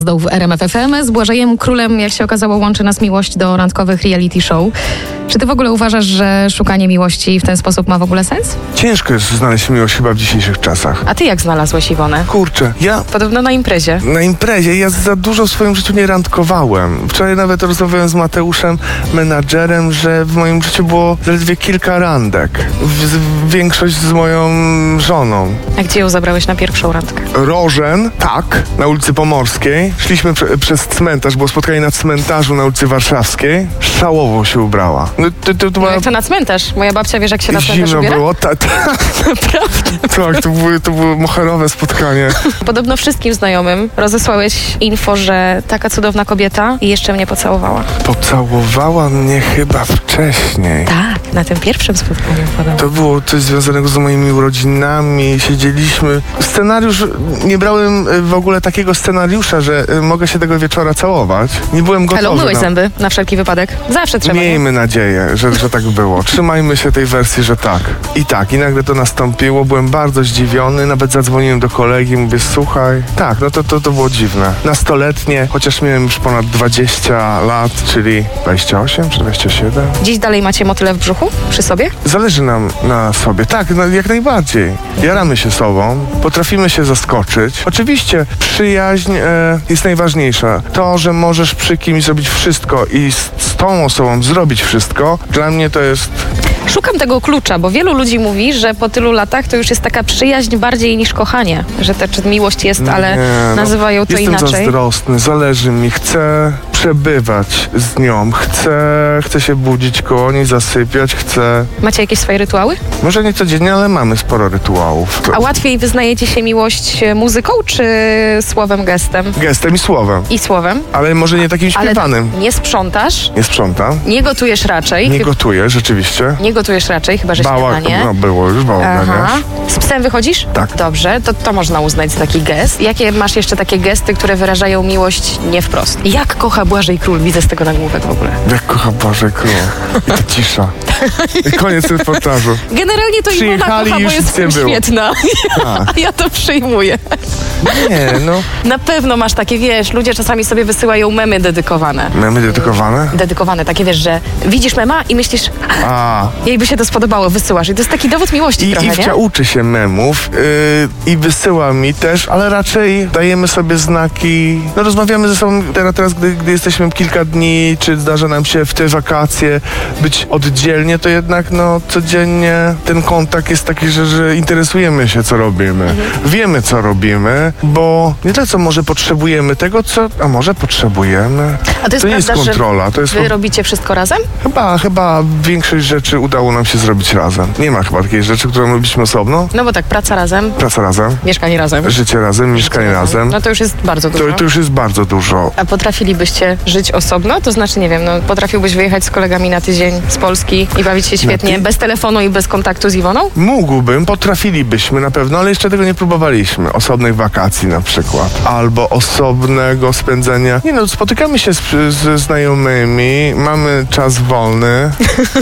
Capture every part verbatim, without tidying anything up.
W R M F F M z Błażejem Królem, jak się okazało, łączy nas miłość do randkowych reality show. Czy ty w ogóle uważasz, że szukanie miłości w ten sposób ma w ogóle sens? Ciężko jest znaleźć miłość chyba w dzisiejszych czasach. A ty jak znalazłeś Iwonę? Kurczę, ja... Podobno na imprezie. Na imprezie. Ja za dużo w swoim życiu nie randkowałem. Wczoraj nawet rozmawiałem z Mateuszem, menadżerem, że w moim życiu było zaledwie kilka randek. W, większość z moją żoną. A gdzie ją zabrałeś na pierwszą randkę? Rożen, tak, na ulicy Pomorskiej. Szliśmy prze, przez cmentarz, było spotkanie na cmentarzu na ulicy Warszawskiej. Szałowo się ubrała. No, to, to, to no, jak to na cmentarz? Moja babcia, wiesz, jak się na cmentarz zimno ubiera? było, tak. Ta, ta. Naprawdę? Tak, to było, to było moherowe spotkanie. Podobno wszystkim znajomym rozesłałeś info, że taka cudowna kobieta i jeszcze mnie pocałowała. Pocałowała mnie chyba wcześniej. Tak, na tym pierwszym spotkaniu podobno. To było coś związanego z moimi urodzinami, siedzieliśmy. Scenariusz, nie brałem w ogóle takiego scenariusza, że mogę się tego wieczora całować. Nie byłem gotowy. Ale umyłeś na... zęby na wszelki wypadek? Zawsze trzeba. Miejmy nadzieję, że, że tak było. Trzymajmy się tej wersji, że tak. I tak, i nagle to nastąpiło. Byłem bardzo zdziwiony, nawet zadzwoniłem do kolegi, mówię, słuchaj. Tak, no to, to, to było dziwne. Nastoletnie, chociaż miałem już ponad dwadzieścia lat, czyli dwadzieścia osiem czy dwadzieścia siedem. Dziś dalej macie motyle w brzuchu? Przy sobie? Zależy nam na sobie. Tak, no, jak najbardziej. Jaramy się sobą, potrafimy się zaskoczyć. Oczywiście przyjaźń e, jest najważniejsza. To, że możesz przy kimś zrobić wszystko i z, z tą osobą zrobić wszystko, dla mnie to jest... Szukam tego klucza, bo wielu ludzi mówi, że po tylu latach to już jest taka przyjaźń bardziej niż kochanie. Że ta czy miłość jest, ale nie, no, nazywają to jestem inaczej. Jestem zazdrosny, zależy mi, chcę przebywać z nią, chcę, chcę się budzić koło niej, zasypiać, chcę... Macie jakieś swoje rytuały? Może nie codziennie, ale mamy sporo rytuałów. A łatwiej wyznajecie się miłość muzyką, czy słowem, gestem? Gestem i słowem. I słowem? Ale może nie takim śpiewanym. Ale nie sprzątasz? Nie sprzątam. Nie gotujesz raczej? Nie gotuję, rzeczywiście. Nie gotujesz raczej, chyba że Bała, śniadanie. No było już bałagania. Z psem wychodzisz? Tak. Dobrze, to, to można uznać za taki gest. Jakie masz jeszcze takie gesty, które wyrażają miłość nie wprost? Jak kocha Błażej Król? Widzę z tego nagłówek w ogóle. Jak kocha Błażej Król. I to cisza. I koniec reportażu. Generalnie to Iwona kocha, bo jest w tym świetna. Tak. A ja to przyjmuję. Nie, no. Na pewno masz takie, wiesz, ludzie czasami sobie wysyłają memy dedykowane. Memy dedykowane? Dedykowane, takie wiesz, że widzisz mema i myślisz, a, jej by się to spodobało, wysyłasz. I to jest taki dowód miłości I, trochę, Iwcia nie? uczy się memów yy, i wysyła mi też, ale raczej dajemy sobie znaki. No rozmawiamy ze sobą teraz, teraz gdy, gdy jesteśmy kilka dni, czy zdarza nam się w te wakacje być oddzielnie, to jednak no codziennie ten kontakt jest taki, że, że interesujemy się, co robimy. Mhm. Wiemy, co robimy, bo nie tyle, co może potrzebujemy tego, co, a może potrzebujemy. A to jest to nie prawda, jest kontrola. że to jest wy robicie wszystko razem? Chyba, chyba większość rzeczy udało nam się zrobić razem. Nie ma chyba takiej rzeczy, którą robiliśmy osobno. No bo tak, praca razem. Praca razem. Mieszkanie razem. Życie razem, mieszkanie razem. No to już jest bardzo dużo. To, to już jest bardzo dużo. A potrafilibyście żyć osobno? To znaczy, nie wiem, no potrafiłbyś wyjechać z kolegami na tydzień z Polski i bawić się świetnie, bez telefonu i bez kontaktu z Iwoną? Mógłbym, potrafilibyśmy na pewno, ale jeszcze tego nie próbowaliśmy. Osobnych wakacji na przykład. Albo osobnego spędzenia. Nie no, spotykamy się z, ze znajomymi, mamy czas wolny,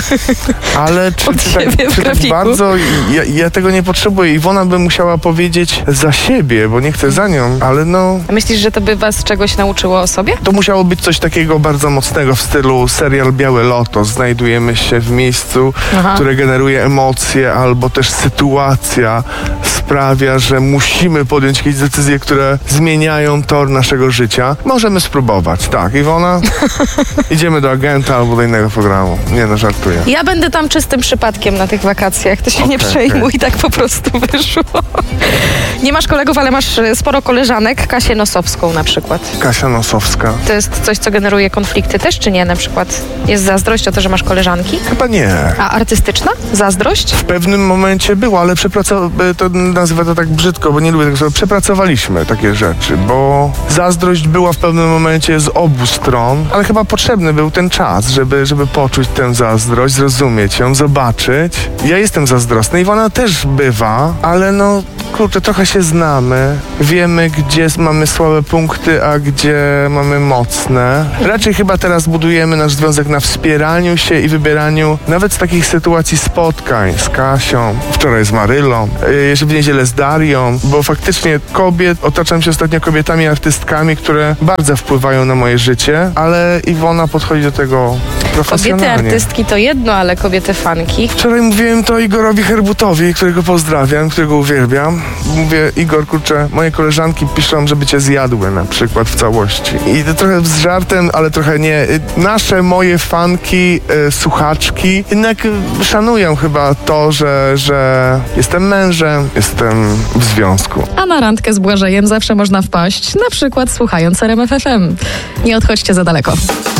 ale czy, czy, tak, czy tak bardzo... Ja, ja tego nie potrzebuję. Iwona by musiała powiedzieć za siebie, bo nie chcę za nią, ale no... A myślisz, że to by was czegoś nauczyło o sobie? To musiało być coś takiego bardzo mocnego w stylu serial Białe Loto. Znajdujemy się w miejscu, Aha. które generuje emocje, albo też sytuacja sprawia, że musimy podjąć jakieś decyzje, które zmieniają tor naszego życia. Możemy spróbować. Tak, Iwona? Idziemy do agenta albo do innego programu. Nie no, żartuję. Ja będę tam czystym przypadkiem na tych wakacjach. To się okay, nie przejmuj, okay. Tak po prostu wyszło. Nie masz kolegów, ale masz sporo koleżanek. Kasię Nosowską na przykład. Kasia Nosowska. To jest coś, co generuje konflikty też, czy nie? Na przykład jest zazdrość o to, że masz koleżanki? Chyba nie. A artystyczna zazdrość? W pewnym momencie było, ale przepracow... to nazywam to tak brzydko, bo nie lubię tego słowa. Przepracowaliśmy takie rzeczy, bo zazdrość była w pewnym momencie z obu stron, ale chyba potrzebny był ten czas, żeby, żeby poczuć tę zazdrość, zrozumieć ją, zobaczyć. Ja jestem zazdrosny, Iwona też bywa, ale no kurczę, trochę się znamy, wiemy, gdzie mamy słabe punkty, a gdzie mamy mocne. Raczej chyba teraz budujemy nasz związek na wspieraniu się i wybieraniu nawet z takich sytuacji spotkań z Kasią, wczoraj z Marylą, jeszcze w niedzielę z Darią, bo faktycznie kobiet. Otaczam się ostatnio kobietami artystkami, które bardzo wpływają na moje życie, ale Iwona podchodzi do tego profesjonalnie. Kobiety artystki to jedno, ale kobiety fanki. Wczoraj mówiłem to Igorowi Herbutowi, którego pozdrawiam, którego uwielbiam. Mówię, Igor, kurczę, moje koleżanki piszą, żeby cię zjadły na przykład w całości. I to trochę z żartem, ale trochę nie. Nasze, moje fanki, y, słuchaczki jednak szanują chyba to, że, że jestem mężem, jestem w związku. A na randkę z Błażejem zawsze można wpaść, na przykład słuchając R M F F M. Nie odchodźcie za daleko.